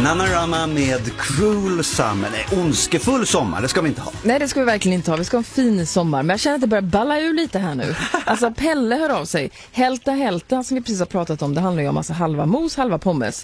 Nanarama med Cruel Summer. Nej, ondskefull sommar, det ska vi inte ha. Nej, det ska vi verkligen inte ha. Vi ska ha en fin sommar. Men jag känner att det börjar balla ur lite här nu. Alltså Pelle hör av sig. Hälta som vi precis har pratat om. Det handlar ju om halva mos, halva pommes.